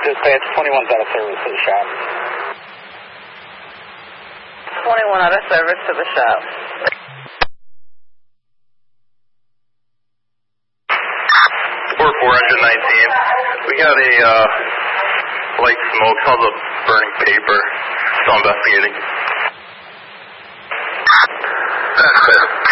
Dispatch, 21's out of service to the shop. 21 out of service to the shop. 419. We got a light smoke, how's a burning paper. Still investigating.